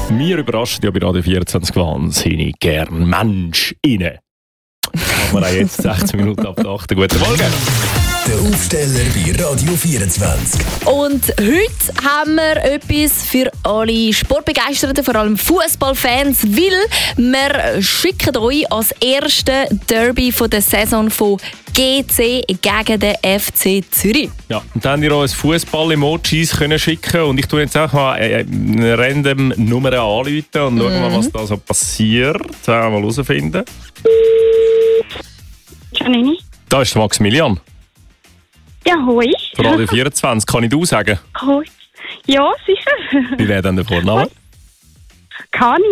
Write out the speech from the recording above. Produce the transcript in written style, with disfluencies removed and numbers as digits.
Wir überraschen ja bei Radio 24 wahnsinnig gern Menschen. Machen wir auch jetzt 16 Minuten ab 8. Guten Morgen. Der Aufsteller bei Radio 24. Und heute haben wir etwas für alle Sportbegeisterten, vor allem Fußballfans, weil wir schicken euch als erste Derby von der Saison von GC gegen den FC Zürich. Ja, und dann habt ihr uns Fußball-Emojis schicken und ich tue jetzt auch mal eine random Nummer anrufen und schauen mal, was da so passiert. Mal herausfinden. Janini? Da ist der Maximilian. Ja, hoi. Von Radio 24. Kann ich du sagen? Hoi. Ja, sicher. Wie wäre denn der Vorname? Kani.